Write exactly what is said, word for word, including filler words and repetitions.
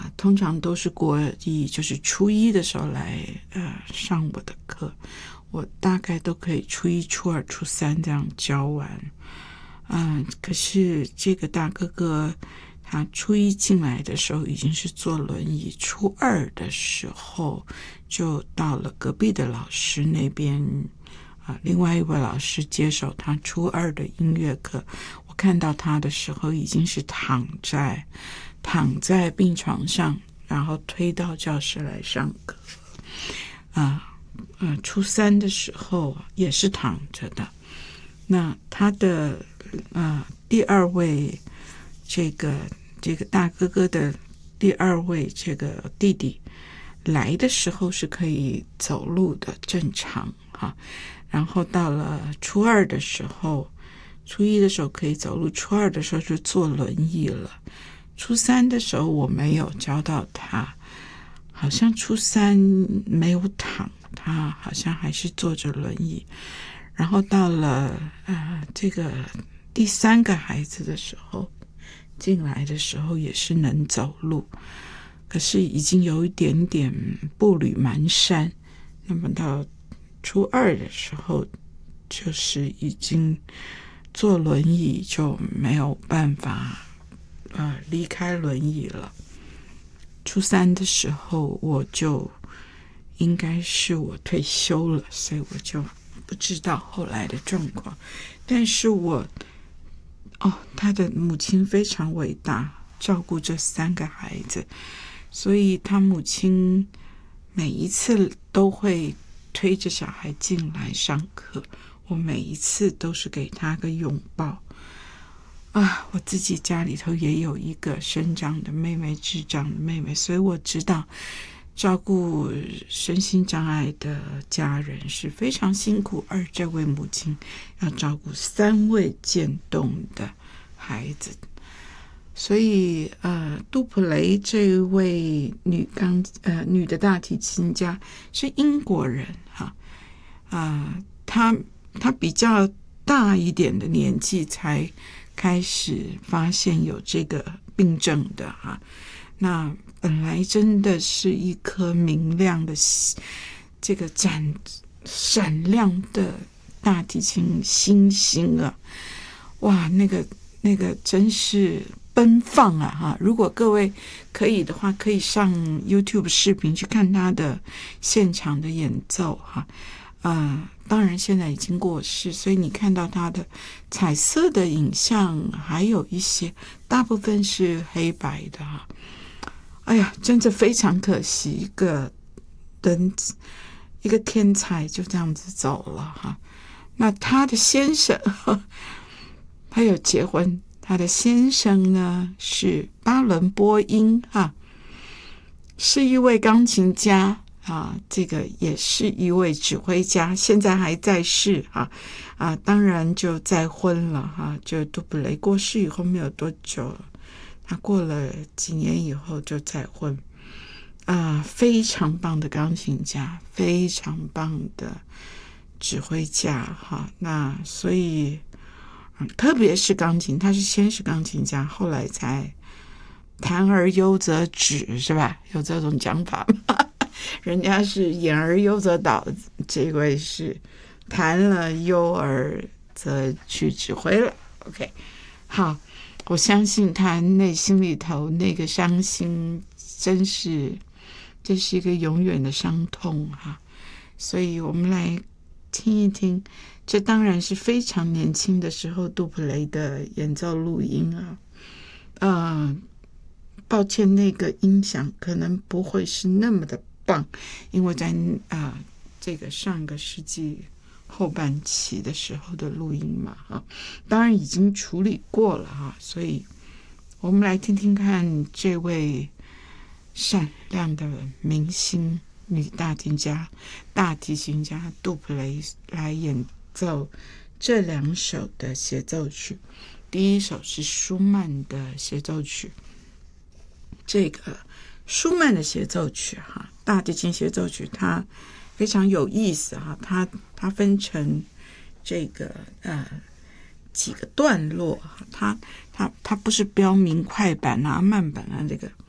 呃，通常都是国一，就是初一的时候来呃上我的课，我大概都可以初一、初二、初三这样教完。嗯、呃，可是这个大哥哥他初一进来的时候已经是坐轮椅，初二的时候就到了隔壁的老师那边，啊、呃，另外一位老师接手他初二的音乐课。我看到他的时候已经是躺在躺在病床上，然后推到教室来上课。啊、呃，呃，初三的时候也是躺着的。那他的呃第二位这个这个大哥哥的第二位这个弟弟来的时候是可以走路的，正常哈。然后到了初二的时候，初一的时候可以走路，初二的时候就坐轮椅了。初三的时候我没有教到他，好像初三没有躺，他好像还是坐着轮椅。然后到了呃这个第三个孩子的时候，进来的时候也是能走路，可是已经有一点点步履蹒跚。那么到初二的时候，就是已经坐轮椅就没有办法呃离开轮椅了。初三的时候我就应该是我退休了，所以我就不知道后来的状况。但是我哦，他的母亲非常伟大，照顾这三个孩子，所以他母亲每一次都会推着小孩进来上课，我每一次都是给他个拥抱啊！我自己家里头也有一个身障的妹妹，智障的妹妹，所以我知道照顾身心障碍的家人是非常辛苦，而这位母亲要照顾三位渐冻的孩子。所以呃，杜普雷这位女钢呃女的大提琴家是英国人哈，啊、呃，她她比较大一点的年纪才开始发现有这个病症的哈。那本来真的是一颗明亮的这个闪闪亮的大提琴星星啊！哇，那个那个真是奔放啊哈！如果各位可以的话，可以上 YouTube 视频去看他的现场的演奏哈。呃，当然现在已经过世，所以你看到他的彩色的影像，还有一些大部分是黑白的哈。哎呀，真的非常可惜，一个人一个天才就这样子走了哈。那他的先生，他有结婚，他的先生呢是巴伦波音哈，是一位钢琴家啊，这个也是一位指挥家，现在还在世啊啊，当然就再婚了哈，就杜普雷过世以后没有多久，他过了几年以后就再婚啊，非常棒的钢琴家，非常棒的指挥家哈。那所以、嗯、特别是钢琴，他是先是钢琴家，后来才弹而优则止，是吧？有这种讲法吗？人家是演而优则导，这位是弹了优而则去指挥了。 OK， 好，我相信他内心里头那个伤心真是这是一个永远的伤痛哈。所以我们来听一听，这当然是非常年轻的时候杜普雷的演奏录音啊。呃，抱歉，那个音响可能不会是那么的棒，因为在啊、呃、这个上个世纪后半期的时候的录音嘛哈，当然已经处理过了哈，所以我们来听听看这位闪亮的明星女大提琴家大提琴家杜普雷来演奏这两首的协奏曲。第一首是舒曼的协奏曲，这个舒曼的协奏曲哈，大提琴协奏曲它非常有意思哈，它它分成这个呃几个段落，它它它不是标明快板啊慢板啊，这个